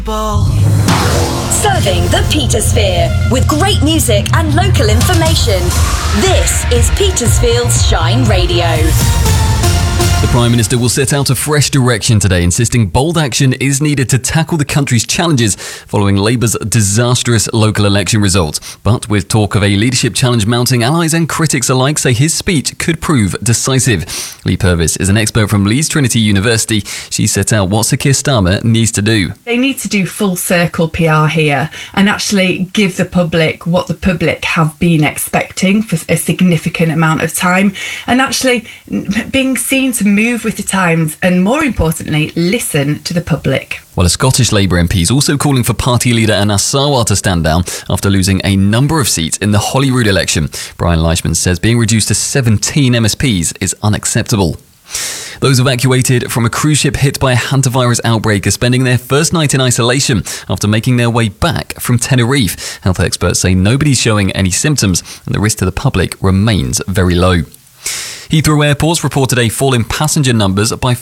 Serving the Petersphere with great music and local information. This is Petersfield's Shine Radio. The Prime Minister will set out a fresh direction today, insisting bold action is needed to tackle the country's challenges following Labour's disastrous local election results. But with talk of a leadership challenge mounting, allies and critics alike say his speech could prove decisive. Lee Purvis is an expert from Leeds Trinity University. She set out what Sir Keir Starmer needs to do. They need to do full circle PR here and actually give the public what the public have been expecting for a significant amount of time, and actually being seen to move with the times and, more importantly, listen to the public. Well, a Scottish Labour MP is also calling for party leader Anas Sarwar to stand down after losing a number of seats in the Holyrood election. Brian Leishman says being reduced to 17 MSPs is unacceptable. Those evacuated from a cruise ship hit by a hantavirus outbreak are spending their first night in isolation after making their way back from Tenerife. Health experts say nobody's showing any symptoms and the risk to the public remains very low. Heathrow Airport's reported a fall in passenger numbers by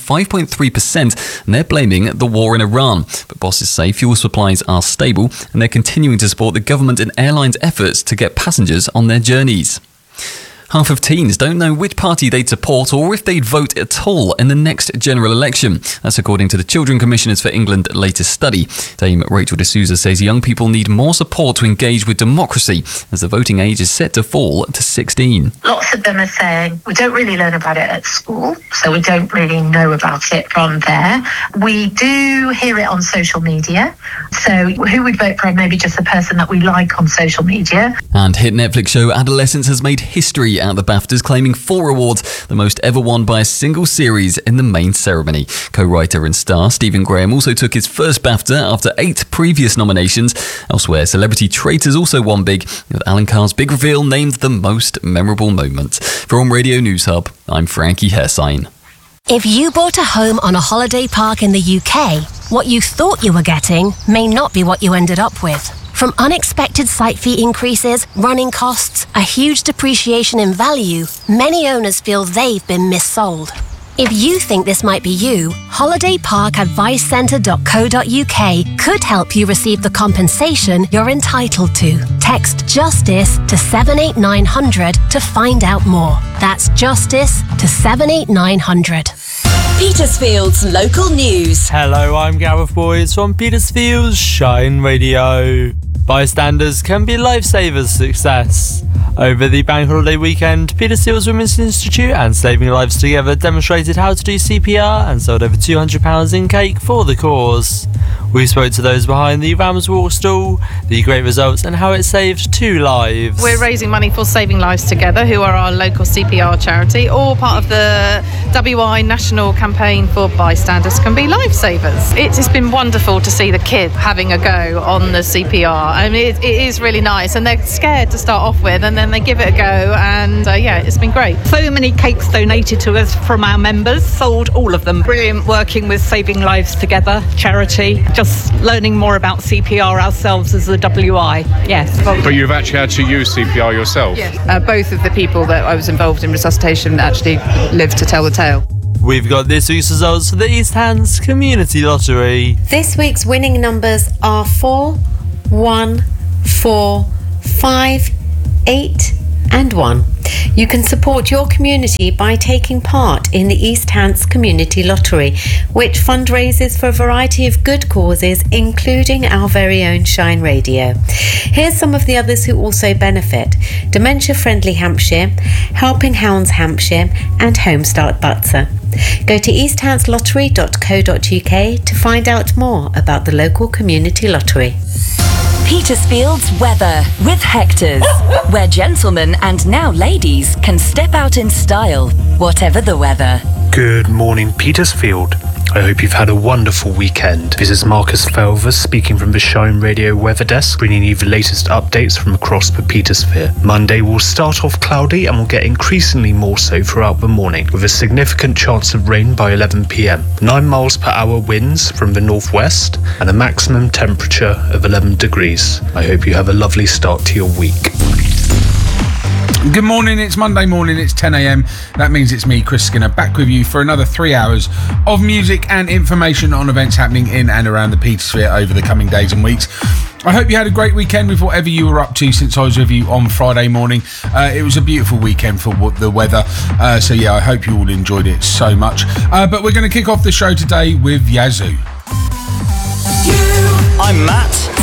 5.3%, and they're blaming the war in Iran. But bosses say fuel supplies are stable and they're continuing to support the government and airlines' efforts to get passengers on their journeys. Half of teens don't know which party they'd support or if they'd vote at all in the next general election. That's according to the Children Commissioners for England's latest study. Dame Rachel D'Souza says young people need more support to engage with democracy as the voting age is set to fall to 16. Lots of them are saying, we don't really learn about it at school, so we don't really know about it from there. We do hear it on social media, so who would vote for maybe just the person that we like on social media. And hit Netflix show Adolescence has made history at the BAFTAs, claiming 4 awards, the most ever won by a single series in the main ceremony. Co-writer and star Stephen Graham also took his first BAFTA after 8 previous nominations. Elsewhere, Celebrity Traitors also won big, with Alan Carr's big reveal named the most memorable moment. From Radio News Hub, I'm Frankie Hersign. If you bought a home on a holiday park in the UK, what you thought you were getting may not be what you ended up with. From unexpected site fee increases, running costs, a huge depreciation in value, many owners feel they've been missold. If you think this might be you, holidayparkadvicecentre.co.uk could help you receive the compensation you're entitled to. Text JUSTICE to 78900 to find out more. That's JUSTICE to 78900. Petersfield's local news. Hello, I'm Gareth Boys from Petersfield's Shine Radio. Bystanders can be lifesavers success. Over the bank holiday weekend, Petersfield's Women's Institute and Saving Lives Together demonstrated how to do CPR and sold over £200 in cake for the cause. We spoke to those behind the Rams Walk stall, the great results and how it saved 2 lives. We're raising money for Saving Lives Together, who are our local CPR charity, all part of the WI National Campaign for Bystanders Can Be Lifesavers. It's been wonderful to see the kids having a go on the CPR. I mean, it is really nice, and they're scared to start off with, and then they give it a go, and it's been great. So many cakes donated to us from our members, sold all of them. Brilliant working with Saving Lives Together charity, just learning more about CPR ourselves as the WI. Yes. But you've actually had to use CPR yourself? Yes. Both of the people that I was involved in resuscitation actually lived to tell the tale. We've got this week's results for the East Hants Community Lottery. This week's winning numbers are 4, 1, 4, 5, 8 and 1. You can support your community by taking part in the East Hants Community Lottery, which fundraises for a variety of good causes, including our very own Shine Radio. Here's some of the others who also benefit: Dementia Friendly Hampshire, Helping Hounds Hampshire and Homestart Butser. Go to easthanslottery.co.uk to find out more about the local community lottery. Petersfield's weather with Hector's, where gentlemen and now ladies can step out in style, whatever the weather. Good morning, Petersfield. I hope you've had a wonderful weekend. This is Marcus Felvers speaking from the Shine Radio Weather Desk, bringing you the latest updates from across the Petersphere. Monday will start off cloudy and will get increasingly more so throughout the morning, with a significant chance of rain by 11 p.m. 9 miles per hour winds from the northwest and a maximum temperature of 11 degrees. I hope you have a lovely start to your week. Good morning, it's Monday morning, it's 10 a.m. That means it's me, Chris Skinner, back with you for another 3 hours of music and information on events happening in and around the Petersphere over the coming days and weeks. I hope you had a great weekend with whatever you were up to since I was with you on Friday morning. It was a beautiful weekend for the weather, so yeah, I hope you all enjoyed it so much. But we're going to kick off the show today with Yazoo. I'm Matt.